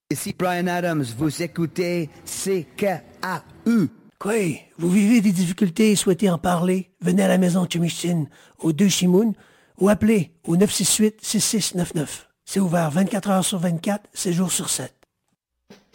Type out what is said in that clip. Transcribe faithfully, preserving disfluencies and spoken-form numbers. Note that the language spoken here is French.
Ici Brian Adams, vous écoutez C K A U. Quoi? Vous vivez des difficultés et souhaitez en parler? Venez à la maison Chimichine, au deux Chimoun, ou appelez au neuf six huit, six six neuf neuf. C'est ouvert vingt-quatre heures sur vingt-quatre, sept jours sur sept.